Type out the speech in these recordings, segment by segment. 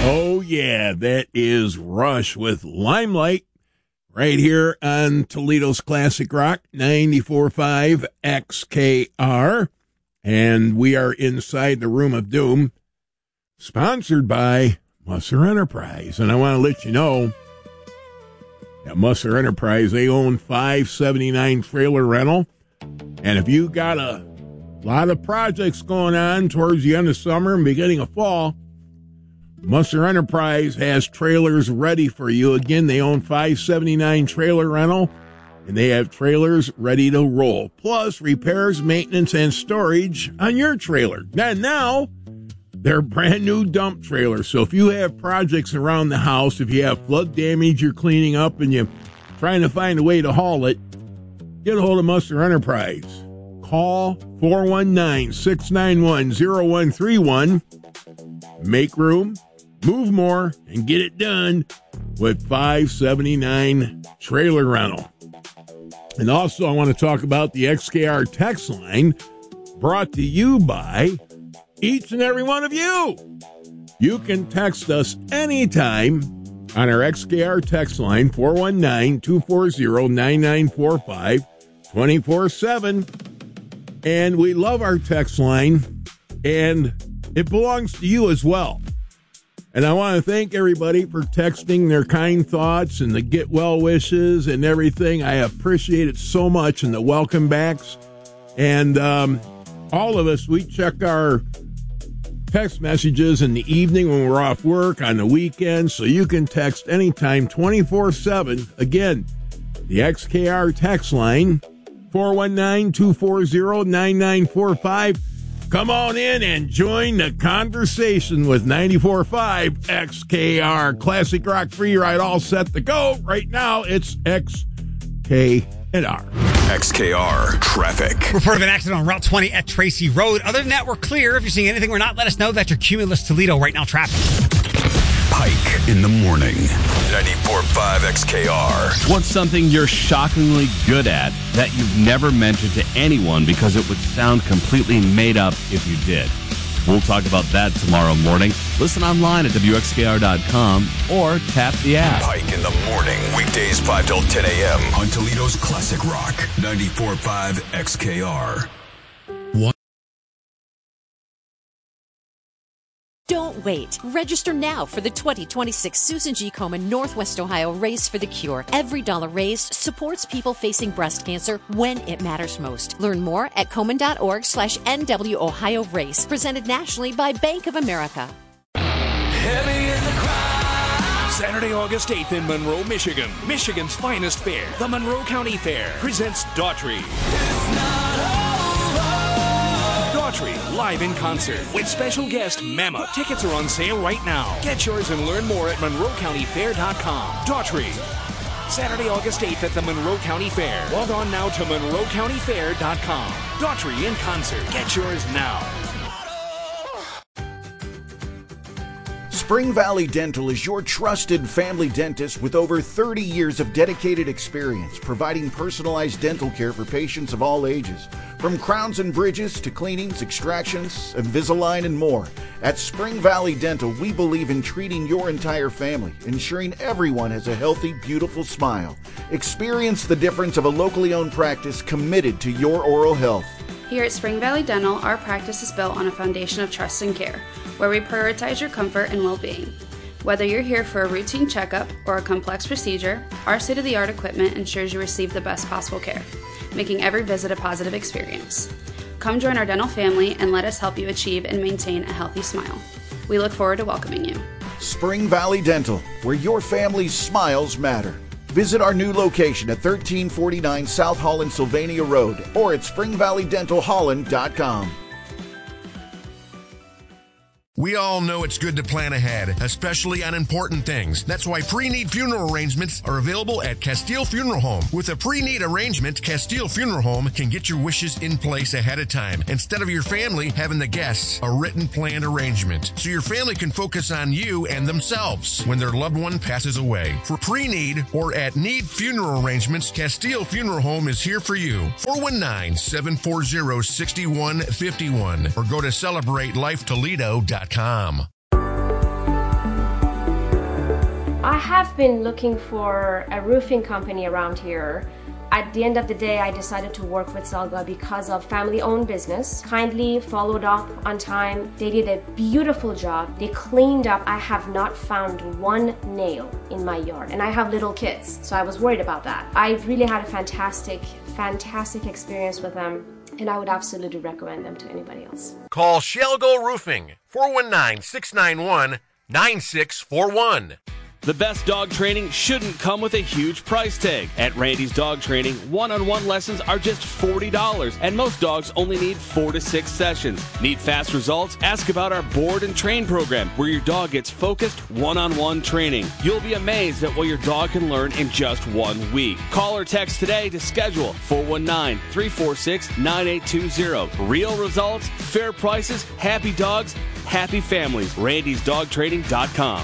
Oh, yeah, that is Rush with Limelight right here on Toledo's Classic Rock, 94.5 XKR. And we are inside the Room of Doom, sponsored by Musser Enterprise. And I want to let you know that Musser Enterprise, they own 579 Trailer Rental. And if you got a lot of projects going on towards the end of summer and beginning of fall, Musser Enterprise has trailers ready for you. Again, they own 579 Trailer Rental, and they have trailers ready to roll. Plus, repairs, maintenance, and storage on your trailer. And now, they're brand new dump trailers. So if you have projects around the house, if you have flood damage you're cleaning up and you're trying to find a way to haul it, get a hold of Musser Enterprise. Call 419-691-0131. Make room, move more, and get it done with 579 Trailer Rental. And also, I want to talk about the XKR text line brought to you by each and every one of you. You can text us anytime on our XKR text line, 419-240-9945, 24/7. And we love our text line, and it belongs to you as well. And I want to thank everybody for texting their kind thoughts and the get well wishes and everything. I appreciate it so much, and the welcome backs. And all of us, we check our text messages in the evening when we're off work, on the weekend, so you can text anytime, 24/7. Again, the XKR text line, 419-240-9945. Come on in and join the conversation with 94.5 XKR. Classic Rock Free Ride all set to go. Right now, it's XKR. XKR Traffic. Report of an accident on Route 20 at Tracy Road. Other than that, we're clear. If you're seeing anything we're not, let us know. That's your Cumulus Toledo right now traffic. Pike in the morning. 94.5 XKR. What's something you're shockingly good at that you've never mentioned to anyone because it would sound completely made up if you did? We'll talk about that tomorrow morning. Listen online at WXKR.com or tap the app. Pike in the morning. Weekdays 5 till 10 a.m. on Toledo's Classic Rock. 94.5 XKR. Don't wait. Register now for the 2026 Susan G. Komen Northwest Ohio Race for the Cure. Every dollar raised supports people facing breast cancer when it matters most. Learn more at Komen.org/NW Ohio Race. Presented nationally by Bank of America. Heavy in the crowd. Saturday, August 8th in Monroe, Michigan. Michigan's finest fair, the Monroe County Fair, presents Daughtry. Daughtry, live in concert with special guest Mama. Tickets are on sale right now. Get yours and learn more at MonroeCountyFair.com. Daughtry, Saturday, August 8th at the Monroe County Fair. Log on now to MonroeCountyFair.com. Daughtry in concert. Get yours now. Spring Valley Dental is your trusted family dentist with over 30 years of dedicated experience providing personalized dental care for patients of all ages. From crowns and bridges to cleanings, extractions, Invisalign, and more. At Spring Valley Dental, we believe in treating your entire family, ensuring everyone has a healthy, beautiful smile. Experience the difference of a locally owned practice committed to your oral health. Here at Spring Valley Dental, our practice is built on a foundation of trust and care, where we prioritize your comfort and well-being. Whether you're here for a routine checkup or a complex procedure, our state-of-the-art equipment ensures you receive the best possible care, making every visit a positive experience. Come join our dental family and let us help you achieve and maintain a healthy smile. We look forward to welcoming you. Spring Valley Dental, where your family's smiles matter. Visit our new location at 1349 South Holland Sylvania Road or at springvalleydentalholland.com. We all know it's good to plan ahead, especially on important things. That's why pre-need funeral arrangements are available at Castile Funeral Home. With a pre-need arrangement, Castile Funeral Home can get your wishes in place ahead of time, instead of your family having the guests a written planned arrangement, so your family can focus on you and themselves when their loved one passes away. For pre-need or at need funeral arrangements, Castile Funeral Home is here for you. 419-740-6151 or go to CelebrateLifeToledo.com. I have been looking for a roofing company around here. At the end of the day, I decided to work with Zelga because of family-owned business. Kindly followed up on time. They did a beautiful job. They cleaned up. I have not found one nail in my yard, and I have little kids, so I was worried about that. I really had a fantastic experience with them, and I would absolutely recommend them to anybody else. Call Shelgo Roofing, 419-691-9641. The best dog training shouldn't come with a huge price tag. At Randy's Dog Training, one-on-one lessons are just $40, and most dogs only need 4 to 6 sessions. Need fast results? Ask about our Board and Train program, where your dog gets focused one-on-one training. You'll be amazed at what your dog can learn in just 1 week. Call or text today to schedule 419-346-9820. Real results, fair prices, happy dogs, happy families. Randy'sDogTraining.com.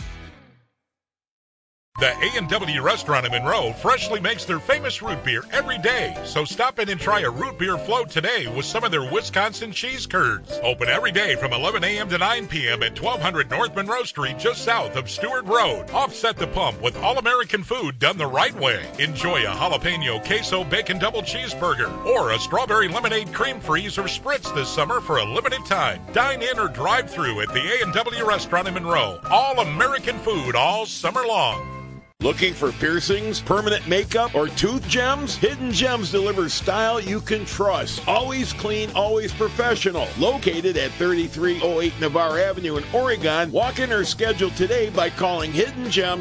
The A&W restaurant in Monroe freshly makes their famous root beer every day. So stop in and try a root beer float today with some of their Wisconsin cheese curds. Open every day from 11 a.m. to 9 p.m. at 1200 North Monroe Street, just south of Stewart Road. Offset the pump with all-American food done the right way. Enjoy a jalapeno queso bacon double cheeseburger or a strawberry lemonade cream freeze or spritz this summer for a limited time. Dine in or drive through at the A&W restaurant in Monroe. All-American food all summer long. Looking for piercings, permanent makeup, or tooth gems? Hidden Gems delivers style you can trust. Always clean, always professional. Located at 3308 Navarre Avenue in Oregon. Walk in or schedule today by calling Hidden Gems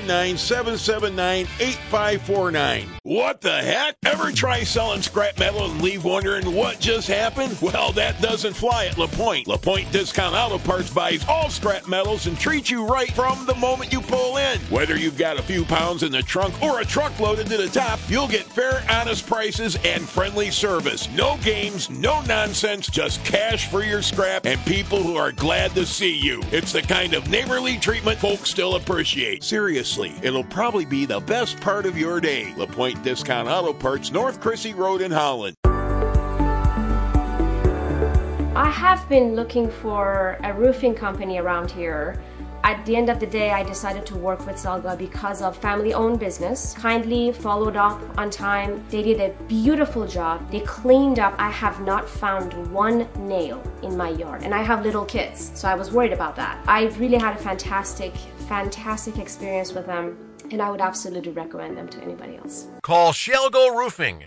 419-779-8549. What the heck? Ever try selling scrap metal and leave wondering what just happened? Well, that doesn't fly at LaPointe. LaPointe Discount Auto Parts buys all scrap metals and treats you right from the moment you pull in. Whether you've got a few pounds in the trunk or a truck loaded to the top, you'll get fair, honest prices and friendly service. No games, no nonsense, just cash for your scrap and people who are glad to see you. It's the kind of neighborly treatment folks still appreciate. Seriously, it'll probably be the best part of your day. LaPointe Discount Auto Parts, North Crissy Road in Holland. I have been looking for a roofing company around here. At the end of the day, I decided to work with Zelga because of family-owned business. Kindly followed up on time. They did a beautiful job. They cleaned up. I have not found one nail in my yard, and I have little kids, so I was worried about that. I really had a fantastic experience with them, and I would absolutely recommend them to anybody else. Call Shelgo Roofing,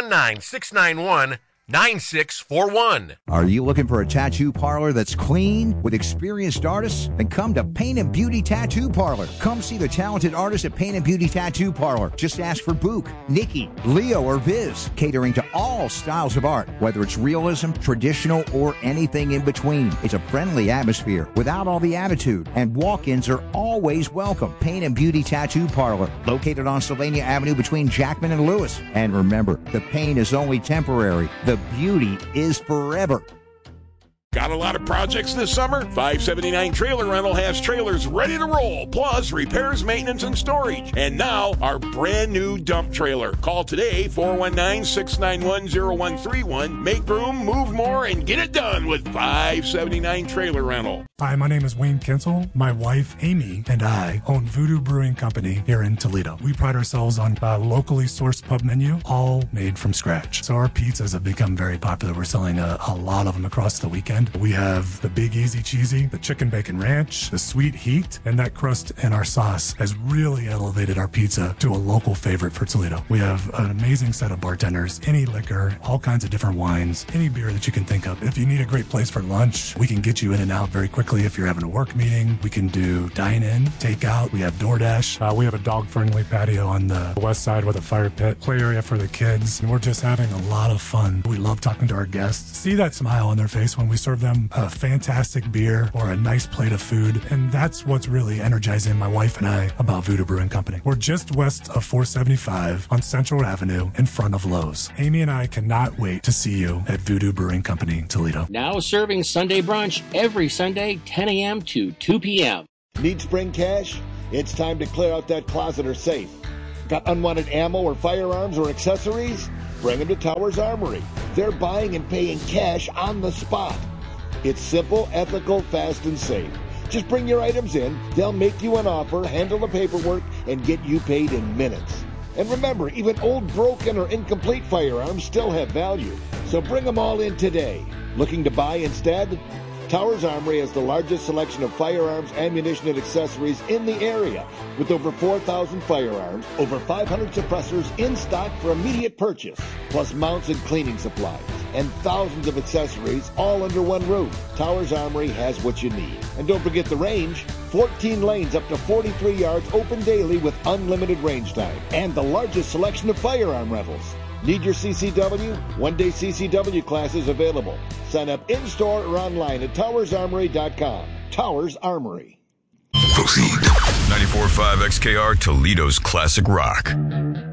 419-691-9641. Are you looking for a tattoo parlor that's clean with experienced artists? Then come to Paint and Beauty Tattoo Parlor. Come see the talented artists at Paint and Beauty Tattoo Parlor. Just ask for Book, Nikki, Leo, or Viz, catering to all styles of art, whether it's realism, traditional, or anything in between. It's a friendly atmosphere without all the attitude, and walk-ins are always welcome. Paint and Beauty Tattoo Parlor, located on Sylvania Avenue between Jackman and Lewis. And remember, the pain is only temporary. The beauty is forever. Got a lot of projects this summer? 579 Trailer Rental has trailers ready to roll, plus repairs, maintenance, and storage. And now, our brand new dump trailer. Call today, 419-691-0131. Make room, move more, and get it done with 579 Trailer Rental. Hi, my name is Wayne Kinsel. My wife, Amy, and I own Voodoo Brewing Company here in Toledo. We pride ourselves on a locally sourced pub menu, all made from scratch. So our pizzas have become very popular. We're selling a lot of them across the weekend. We have the Big Easy Cheesy, the Chicken Bacon Ranch, the Sweet Heat, and that crust and our sauce has really elevated our pizza to a local favorite for Toledo. We have an amazing set of bartenders, any liquor, all kinds of different wines, any beer that you can think of. If you need a great place for lunch, we can get you in and out very quickly. If you're having a work meeting, we can do dine-in, takeout. We have DoorDash. We have a dog-friendly patio on the west side with a fire pit, play area for the kids. And we're just having a lot of fun. We love talking to our guests. See that smile on their face when we serve them a fantastic beer or a nice plate of food. And that's what's really energizing my wife and I about Voodoo Brewing Company. We're just west of 475 on Central Avenue in front of Lowe's. Amy and I cannot wait to see you at Voodoo Brewing Company, Toledo. Now serving Sunday brunch every Sunday, 10 a.m. to 2 p.m. Need spring cash? It's time to clear out that closet or safe. Got unwanted ammo or firearms or accessories? Bring them to Towers Armory. They're buying and paying cash on the spot. It's simple, ethical, fast, and safe. Just bring your items in, they'll make you an offer, handle the paperwork, and get you paid in minutes. And remember, even old, broken, or incomplete firearms still have value. So bring them all in today. Looking to buy instead? Towers Armory has the largest selection of firearms, ammunition, and accessories in the area, with over 4,000 firearms, over 500 suppressors in stock for immediate purchase, plus mounts and cleaning supplies, and thousands of accessories all under one roof. Towers Armory has what you need. And don't forget the range. 14 lanes up to 43 yards open daily with unlimited range time, and the largest selection of firearm rentals. Need your CCW? One-day CCW classes available. Sign up in-store or online at towersarmory.com. Towers Armory. Proceed. 94.5 XKR, Toledo's Classic Rock.